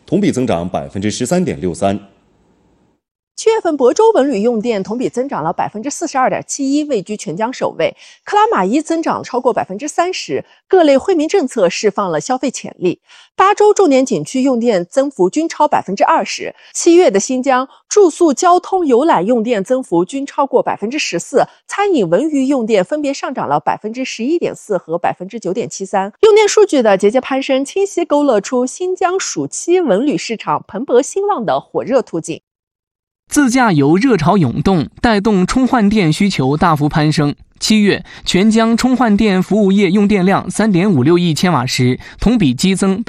同比增长13.63%。 7月份亳州文旅用电同比增长了42.71%，位居全江首位。克拉玛依增长超过30%，各类惠民政策释放了消费潜力。8州重点景区用电增幅均超20%。7月的新疆住宿、交通、游览用电增幅均超过14%，餐饮、文娱用电分别上涨了11.4%和9.73%。用电数据的节节攀升，清晰勾勒出新疆暑期文旅市场蓬勃兴旺的火热图景。 自驾游热潮涌动，带动充换电需求大幅攀升。7月，全江充换电服务业用电量3.56亿千瓦时，同比激增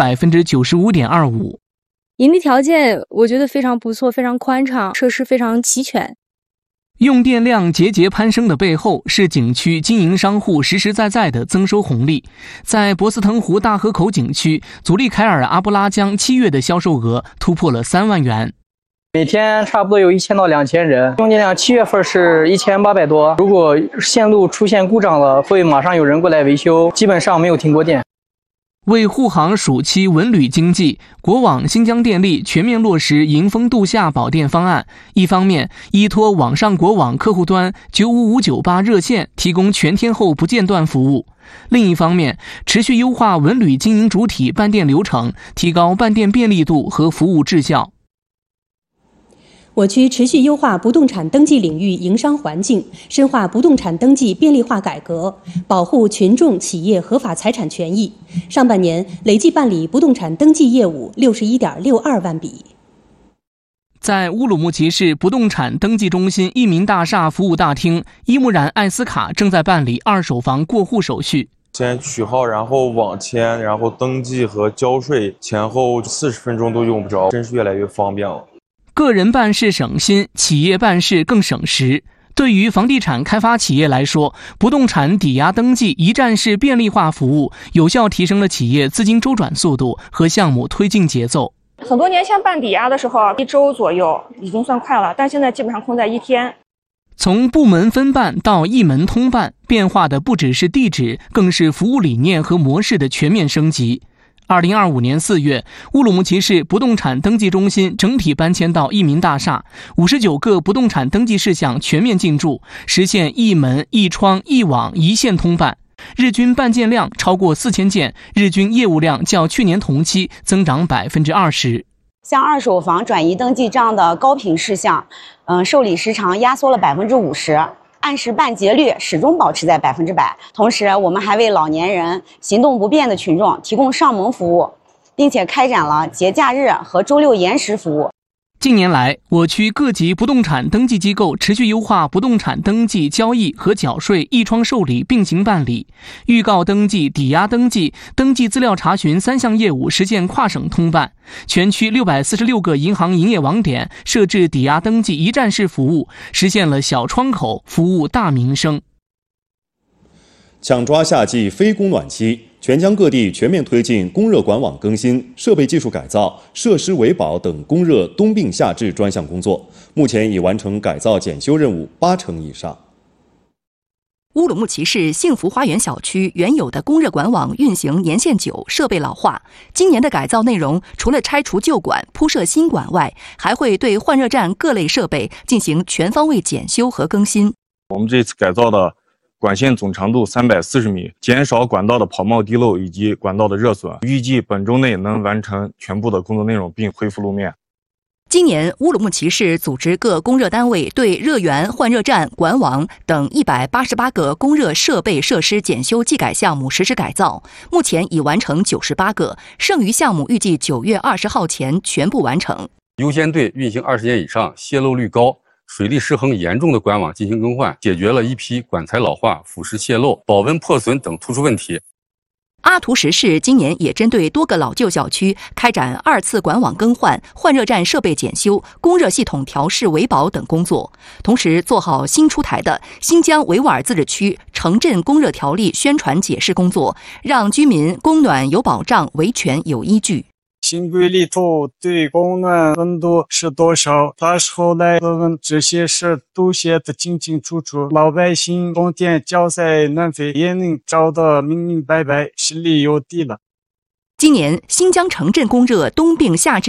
95.25%。 营地条件我觉得非常不错，非常宽敞，设施非常齐全。 用电量节节攀升的背后，是景区经营商户实实在在的增收红利。在博斯腾湖大河口景区，祖利凯尔阿布拉江7月的销售额突破了3万元。 每天差不多有1000到2000人，用电量7月份是1800多。如果线路出现故障了，会马上有人过来维修，基本上没有停过电。 为护航暑期文旅经济，国网新疆电力全面落实迎峰度夏保电方案。一方面，依托网上国网客户端95598热线提供全天候不间断服务；另一方面，持续优化文旅经营主体办电流程，提高办电便利度和服务质效。 我区持续优化不动产登记领域营商环境，深化不动产登记便利化改革，保护群众企业合法财产权益。上半年累计办理不动产登记业务61.62万笔。 在乌鲁木齐市不动产登记中心益民大厦服务大厅，伊木然艾斯卡正在办理二手房过户手续。 先取号，然后网签，然后登记和交税，前后40分钟都用不着，真是越来越方便了。 个人办事省心，企业办事更省时。对于房地产开发企业来说，不动产抵押登记一站式便利化服务，有效提升了企业资金周转速度和项目推进节奏。 很多年前办抵押的时候，1周左右已经算快了，但现在基本上控在1天。 从部门分办到一门通办，变化的不只是地址，更是服务理念和模式的全面升级。2025年4月，乌鲁木齐市不动产登记中心整体搬迁到益民大厦，59个不动产登记事项全面进驻，实现一门一窗一网一线通办，日均办件量超过4000件，日均业务量较去年同期增长20%。 像二手房转移登记这样的高频事项，受理时长压缩了50%。按时办结率始终保持在100%。同时，我们还为老年人、行动不便的群众提供上门服务，并且开展了节假日和周六延时服务。 近年来，我区各级不动产登记机构持续优化不动产登记、交易和缴税一窗受理并行办理，预告登记、抵押登记、登记资料查询3项业务实现跨省通办。全区646个银行营业网点设置抵押登记一站式服务，实现了小窗口服务大民生。 抢抓夏季非供暖期，全江各地全面推进供热管网更新、设备技术改造、设施维保等供热冬病夏治专项工作，目前已完成改造检修任务80%以上。 乌鲁木齐市幸福花园小区原有的供热管网运行年限久，设备老化。今年的改造内容，除了拆除旧管、铺设新管外，还会对换热站各类设备进行全方位检修和更新。 我们这次改造的管线总长度340米，减少管道的跑冒滴漏以及管道的热损，预计本周内能完成全部的工作内容并恢复路面。 今年，乌鲁木齐市组织各供热单位对热源、换热站、管网等188个供热设备设施检修技改项目实施改造，目前已完成98个，剩余项目预计9月20号前全部完成。 优先对运行20年以上、泄漏率高、水力失衡严重的管网进行更换，解决了一批管材老化、腐蚀泄漏、保温破损等突出问题。 阿图什市今年也针对多个老旧小区开展2次管网更换、换热站设备检修、供热系统调试维保等工作，同时做好新出台的新疆维吾尔自治区城镇供热条例宣传解释工作，让居民供暖有保障、维权有依据。 新规里头对供暖温度是多少，到时候来问这些事都写得清清楚楚，老百姓供电交采暖费也能找得明明白白，心里有底了。 今年新疆城镇供热冬病夏治